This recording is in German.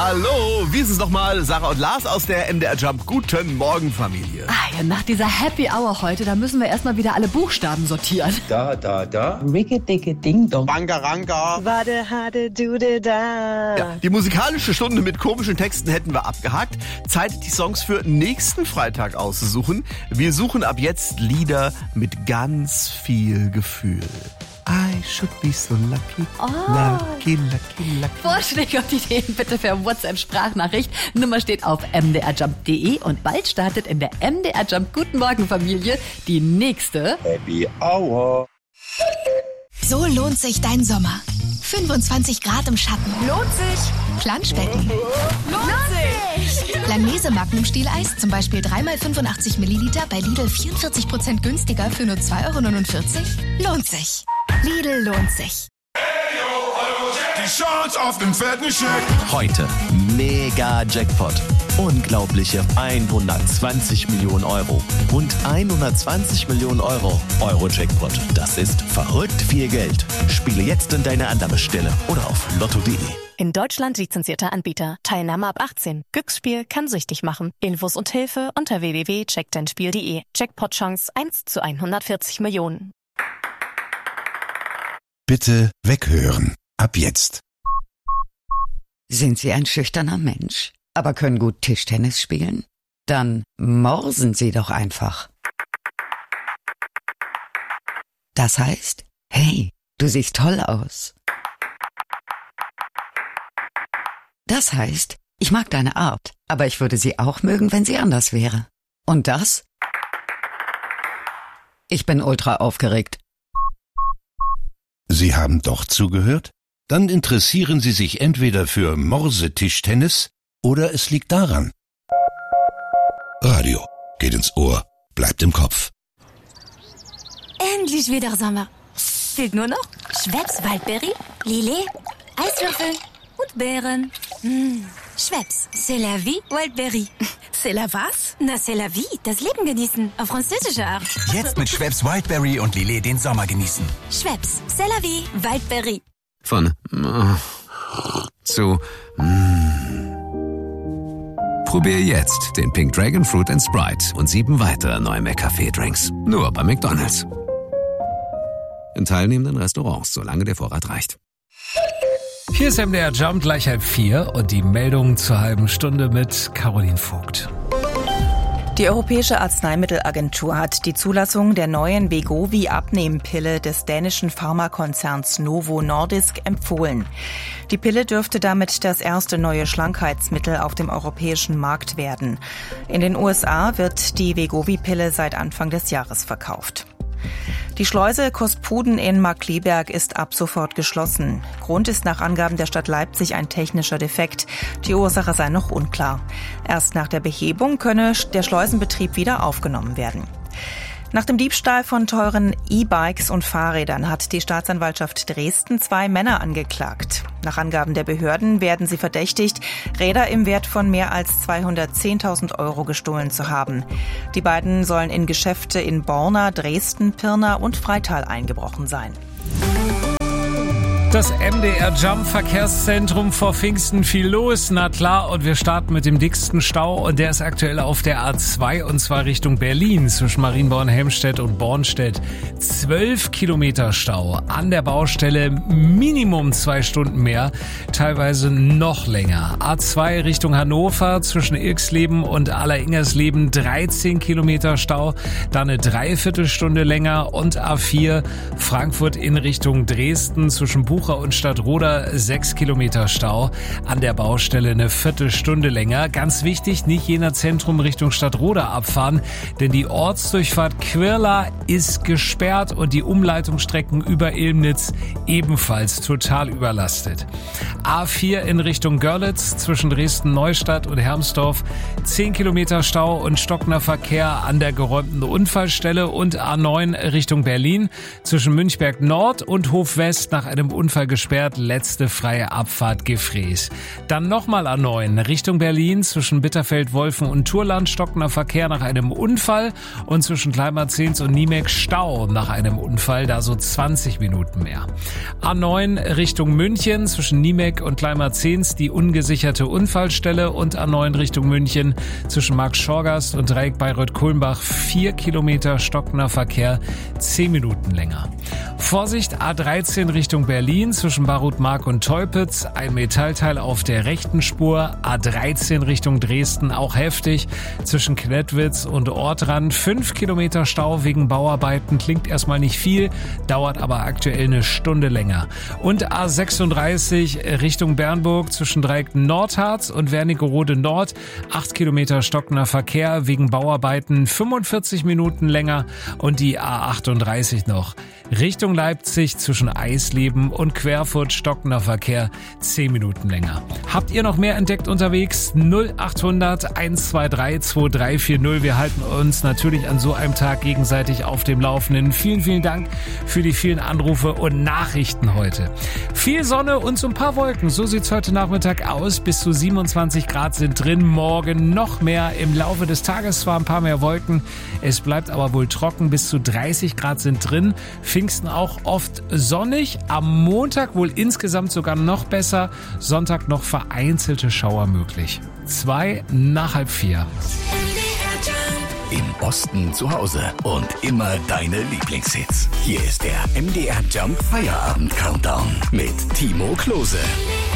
Hallo, wie ist es nochmal? Sarah und Lars aus der MDR Jump. Guten Morgen, Familie. Ja, nach dieser Happy Hour heute, da müssen wir erstmal wieder alle Buchstaben sortieren. Da. Ricke, dicke, ding, dong. Bangaranga. Wade, hade, dude, da. Ja, die musikalische Stunde mit komischen Texten hätten wir abgehakt. Zeit, die Songs für nächsten Freitag auszusuchen. Wir suchen ab jetzt Lieder mit ganz viel Gefühl. I should be so lucky. Lucky. Vorschläge und Ideen bitte per WhatsApp-Sprachnachricht. Nummer steht auf mdrjump.de und bald startet in der MDR Jump Guten Morgen Familie die nächste Happy Hour. So lohnt sich dein Sommer. 25 Grad im Schatten. Lohnt sich. Planschbecken. Lohnt sich. Langnese Magnum-Stieleis, zum Beispiel 3x85 Milliliter bei Lidl 44% günstiger für nur 2,49 €. Lohnt sich. Lidl lohnt sich. Die Chance auf den fetten Scheck. Heute mega Jackpot. Unglaubliche 120 Millionen Euro. Rund 120 Millionen Euro. Euro-Jackpot. Das ist verrückt viel Geld. Spiele jetzt in deine Annahmestelle oder auf lotto.de. In Deutschland lizenzierter Anbieter. Teilnahme ab 18. Glücksspiel kann süchtig machen. Infos und Hilfe unter www.checkdeinspiel.de. Jackpot-Chance 1 zu 140 Millionen. Bitte weghören. Ab jetzt. Sind Sie ein schüchterner Mensch, aber können gut Tischtennis spielen? Dann morsen Sie doch einfach. Das heißt, hey, du siehst toll aus. Das heißt, ich mag deine Art, aber ich würde sie auch mögen, wenn sie anders wäre. Und das? Ich bin ultra aufgeregt. Sie haben doch zugehört? Dann interessieren Sie sich entweder für Morsetischtennis oder es liegt daran. Radio geht ins Ohr, bleibt im Kopf. Endlich wieder Sommer. Fehlt nur noch Schweppes Waldberry, Lillet, Eiswürfel und Beeren. Schweppes, c'est la vie, Wildberry. C'est la was? Na, c'est la vie, das Leben genießen, auf französische Art. Jetzt mit Schweppes Wildberry und Lillet den Sommer genießen. Schweppes, c'est la vie, Wildberry. Von zu Probier jetzt den Pink Dragon Fruit and Sprite und 7 weitere neue McCafé-Drinks. Nur bei McDonald's. In teilnehmenden Restaurants, solange der Vorrat reicht. Hier ist MDR Jump gleich 3:30 und die Meldung zur halben Stunde mit Caroline Vogt. Die Europäische Arzneimittelagentur hat die Zulassung der neuen Wegovy-Abnehmpille des dänischen Pharmakonzerns Novo Nordisk empfohlen. Die Pille dürfte damit das erste neue Schlankheitsmittel auf dem europäischen Markt werden. In den USA wird die Wegovy-Pille seit Anfang des Jahres verkauft. Die Schleuse Kospuden in Markkleeberg ist ab sofort geschlossen. Grund ist nach Angaben der Stadt Leipzig ein technischer Defekt. Die Ursache sei noch unklar. Erst nach der Behebung könne der Schleusenbetrieb wieder aufgenommen werden. Nach dem Diebstahl von teuren E-Bikes und Fahrrädern hat die Staatsanwaltschaft Dresden 2 Männer angeklagt. Nach Angaben der Behörden werden sie verdächtigt, Räder im Wert von mehr als 210.000 € gestohlen zu haben. Die beiden sollen in Geschäfte in Borna, Dresden, Pirna und Freital eingebrochen sein. Das MDR Jump Verkehrszentrum vor Pfingsten viel los, na klar, und wir starten mit dem dicksten Stau und der ist aktuell auf der A2 und zwar Richtung Berlin zwischen Marienborn-Helmstedt und Bornstedt. 12 Kilometer Stau an der Baustelle, Minimum 2 Stunden mehr, teilweise noch länger. A2 Richtung Hannover zwischen Ilksleben und Alleringsersleben 13 Kilometer Stau, dann eine Dreiviertelstunde länger und A4 Frankfurt in Richtung Dresden zwischen Bucher und Stadtroda 6 Kilometer Stau. An der Baustelle eine Viertelstunde länger. Ganz wichtig, nicht Jena Zentrum Richtung Stadtroda abfahren, denn die Ortsdurchfahrt Quirla ist gesperrt und die Umleitungsstrecken über Ilmnitz ebenfalls total überlastet. A4 in Richtung Görlitz zwischen Dresden-Neustadt und Hermsdorf 10 Kilometer Stau und stockender Verkehr an der geräumten Unfallstelle und A9 Richtung Berlin zwischen Münchberg Nord und Hof West nach einem Unfall Unfall gesperrt, letzte freie Abfahrt Gefrees. Dann nochmal A9 Richtung Berlin zwischen Bitterfeld, Wolfen und Turland stockender Verkehr nach einem Unfall und zwischen Klein-Marzahns und Niemek Stau nach einem Unfall, da so 20 Minuten mehr. A9 Richtung München zwischen Niemek und Klein-Marzahns die ungesicherte Unfallstelle und A9 Richtung München zwischen Marktschorgast und Dreieck Bayreuth-Kulmbach 4 Kilometer stockender Verkehr, 10 Minuten länger. Vorsicht, A13 Richtung Berlin zwischen Barutmark und Teupitz, ein Metallteil auf der rechten Spur. A13 Richtung Dresden auch heftig zwischen Klettwitz und Ortrand. 5 Kilometer Stau wegen Bauarbeiten, klingt erstmal nicht viel, dauert aber aktuell eine Stunde länger. Und A36 Richtung Bernburg zwischen Dreieck Nordharz und Wernigerode Nord. 8 Kilometer stockender Verkehr wegen Bauarbeiten, 45 Minuten länger. Und die A38 noch Richtung Leipzig zwischen Eisleben und Querfurt stockender Verkehr, 10 Minuten länger. Habt ihr noch mehr entdeckt unterwegs? 0800 123 2340. Wir halten uns natürlich an so einem Tag gegenseitig auf dem Laufenden. Vielen, vielen Dank für die vielen Anrufe und Nachrichten heute. Viel Sonne und so ein paar Wolken. So sieht's heute Nachmittag aus. Bis zu 27 Grad sind drin. Morgen noch mehr. Im Laufe des Tages zwar ein paar mehr Wolken. Es bleibt aber wohl trocken. Bis zu 30 Grad sind drin. Pfingsten auch oft sonnig. Am Montag wohl insgesamt sogar noch besser. Sonntag noch vereinzelte Schauer möglich. 2 nach 3:30. Im Osten zu Hause und immer deine Lieblingshits. Hier ist der MDR Jump Feierabend Countdown mit Timo Klose.